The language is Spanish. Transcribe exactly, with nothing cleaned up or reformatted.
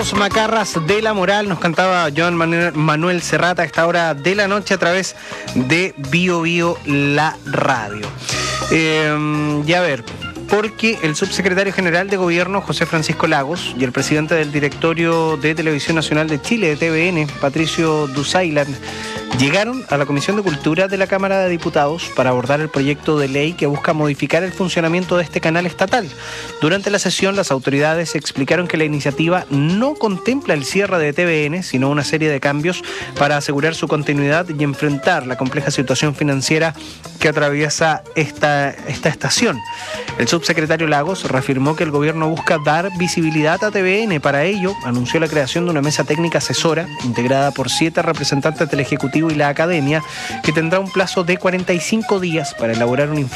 Los Macarras de la Moral, nos cantaba Joan Manuel, Manuel Serrata a esta hora de la noche a través de Bio Bio la radio. Eh, y a ver, porque el subsecretario general de Gobierno, José Francisco Lagos, y el presidente del Directorio de Televisión Nacional de Chile, de T V N, Patricio Dusaylan, llegaron a la Comisión de Cultura de la Cámara de Diputados para abordar el proyecto de ley que busca modificar el funcionamiento de este canal estatal. Durante la sesión, las autoridades explicaron que la iniciativa no contempla el cierre de T V N, sino una serie de cambios para asegurar su continuidad y enfrentar la compleja situación financiera que atraviesa esta, esta estación. El subsecretario Lagos reafirmó que el gobierno busca dar visibilidad a T V N. Para ello, anunció la creación de una mesa técnica asesora integrada por siete representantes del Ejecutivo y la Academia, que tendrá un plazo de cuarenta y cinco días para elaborar un informe